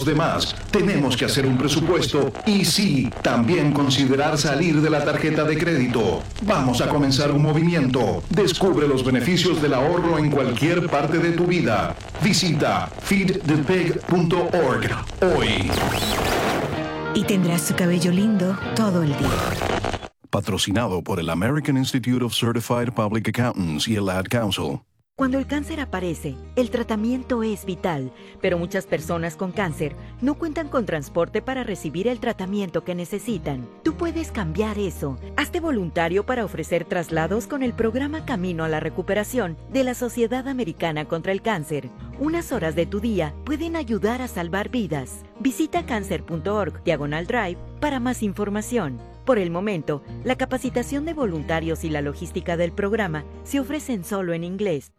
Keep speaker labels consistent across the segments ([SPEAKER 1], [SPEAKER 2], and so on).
[SPEAKER 1] demás. Tenemos que hacer un presupuesto y sí, también considerar salir de la tarjeta de crédito. Vamos a comenzar un movimiento. Descubre los beneficios del ahorro en cualquier parte de tu vida. Visita feedthepig.org hoy.
[SPEAKER 2] Y tendrás su cabello lindo todo el día.
[SPEAKER 1] Patrocinado por el American Institute of Certified Public Accountants y el Ad Council.
[SPEAKER 3] Cuando el cáncer aparece, el tratamiento es vital, pero muchas personas con cáncer no cuentan con transporte para recibir el tratamiento que necesitan. Tú puedes cambiar eso. Hazte voluntario para ofrecer traslados con el programa Camino a la Recuperación de la Sociedad Americana contra el Cáncer. Unas horas de tu día pueden ayudar a salvar vidas. Visita cancer.org/drive para más información. Por el momento, la capacitación de voluntarios y la logística del programa se ofrecen solo en inglés.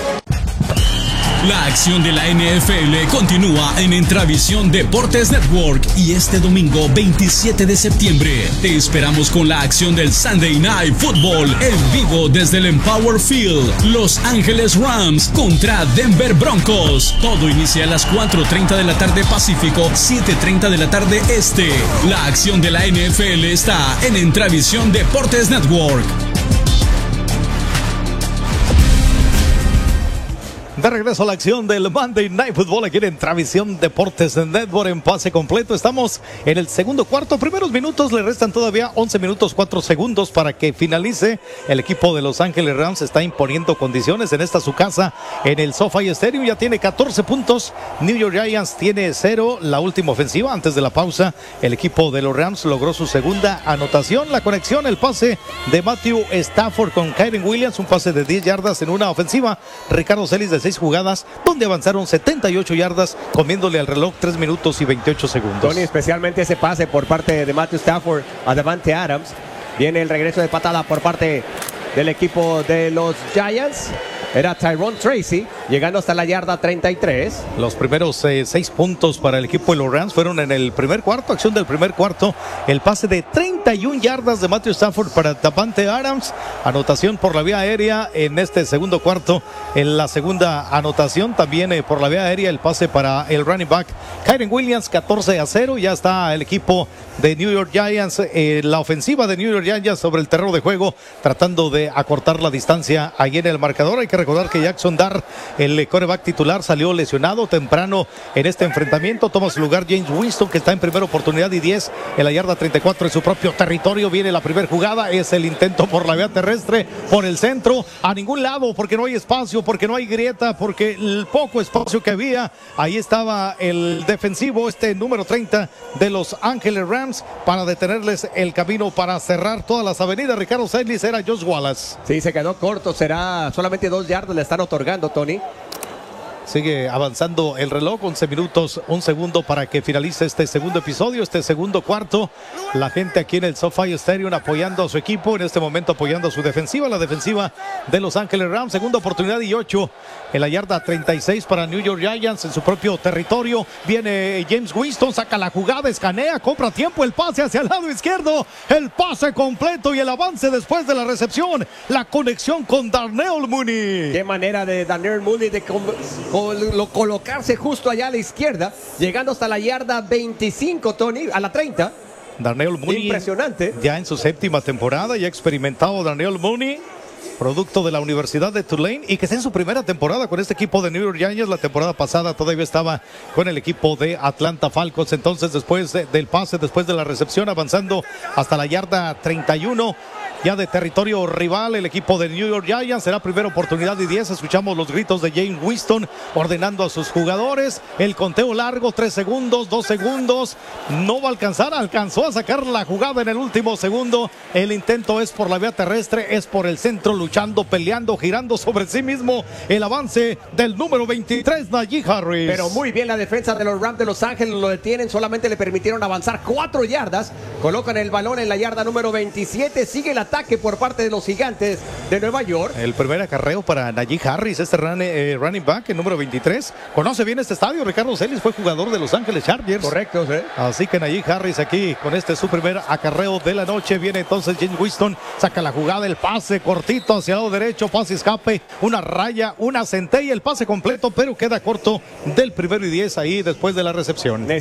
[SPEAKER 4] La acción de la NFL continúa en Entravisión Deportes Network y este domingo 27 de septiembre te esperamos con la acción del Sunday Night Football en vivo desde el Empower Field. Los Ángeles Rams contra Denver Broncos. Todo inicia a las 4:30 de la tarde Pacífico, 7:30 de la tarde Este. La acción de la NFL está en Entravisión Deportes Network.
[SPEAKER 5] De regreso a la acción del Monday Night Football aquí en Entravisión Deportes Network en pase completo. Estamos en el segundo cuarto. Primeros minutos, le restan todavía 11 minutos 4 segundos para que finalice. El equipo de Los Ángeles Rams está imponiendo condiciones en esta su casa en el SoFi Stadium. Ya tiene 14 puntos. New York Giants tiene 0. La última ofensiva antes de la pausa. El equipo de los Rams logró su segunda anotación. La conexión, el pase de Matthew Stafford con Kyren Williams. Un pase de 10 yardas en una ofensiva. Ricardo Celis de 6 jugadas, donde avanzaron 78 yardas, comiéndole al reloj 3 minutos y 28 segundos.
[SPEAKER 6] Tony, especialmente ese pase por parte de Matthew Stafford a Davante Adams. Viene el regreso de patada por parte del equipo de los Giants. Era Tyrone Tracy, llegando hasta la yarda 33.
[SPEAKER 5] Los primeros 6 puntos para el equipo de los Rams fueron en el primer cuarto, acción del primer cuarto. El pase de 31 yardas de Matthew Stafford para Davante Adams. Anotación por la vía aérea en este segundo cuarto. En la segunda anotación también por la vía aérea el pase para el running back Kyren Williams, 14-0. Ya está el equipo de New York Giants, la ofensiva de New York Giants sobre el terreno de juego, tratando de acortar la distancia ahí en el marcador. Hay que recordar que Jackson Dart, el quarterback titular, salió lesionado temprano en este enfrentamiento. Toma su lugar James Winston, que está en primera oportunidad y 10 en la yarda 34 en su propio territorio. Viene la primera jugada, es el intento por la vía terrestre, por el centro, a ningún lado, porque no hay espacio, porque no hay grieta, porque el poco espacio que había, ahí estaba el defensivo, número 30 de Los Ángeles Rams, para detenerles el camino, para cerrar todas las avenidas. Ricardo Celis, era Josh Wallace.
[SPEAKER 6] Sí, se quedó corto, será solamente 2 yardas le están otorgando, Tony.
[SPEAKER 5] Sigue avanzando el reloj, 11 minutos, 1 segundo para que finalice este segundo episodio, este segundo cuarto. La gente aquí en el SoFi Stadium apoyando a su equipo, en este momento apoyando a su defensiva, la defensiva de Los Ángeles Rams. Segunda oportunidad y 8 en la yarda 36 para New York Giants en su propio territorio. Viene James Winston, saca la jugada, escanea, compra tiempo, el pase hacia el lado izquierdo, el pase completo y el avance después de la recepción. La conexión con Darnell Mooney.
[SPEAKER 6] Qué manera de Darnell Mooney de colocarse justo allá a la izquierda, llegando hasta la yarda 25, Tony, a la 30.
[SPEAKER 5] Darnell Mooney,
[SPEAKER 6] impresionante.
[SPEAKER 5] Ya en su séptima temporada, ya experimentado Darnell Mooney, producto de la Universidad de Tulane, y que está en su primera temporada con este equipo de New York Giants. La temporada pasada todavía estaba con el equipo de Atlanta Falcons. Entonces, después del pase, después de la recepción, avanzando hasta la yarda 31, ya de territorio rival, el equipo de New York Giants. Será primera oportunidad y 10. Escuchamos los gritos de James Winston ordenando a sus jugadores. El conteo largo, 3 segundos, 2 segundos. No va a alcanzar, alcanzó a sacar la jugada en el último segundo. El intento es por la vía terrestre, es por el centro, luchando, peleando, girando sobre sí mismo. El avance del número 23, Najee Harris.
[SPEAKER 6] Pero muy bien la defensa de los Rams de Los Ángeles, lo detienen, solamente le permitieron avanzar 4 yardas. Colocan el balón en la yarda número 27. Sigue el ataque por parte de los Gigantes de Nueva York.
[SPEAKER 5] El primer acarreo para Najee Harris, running back, el número 23. Conoce bien este estadio, Ricardo Celis, fue jugador de Los Ángeles Chargers.
[SPEAKER 6] Correcto, sí.
[SPEAKER 5] Así que Najee Harris aquí con su primer acarreo de la noche. Viene entonces James Winston, saca la jugada, el pase cortito hacia el lado derecho, pase escape, una raya, una centella, el pase completo, pero queda corto del primero y 10 ahí después de la recepción.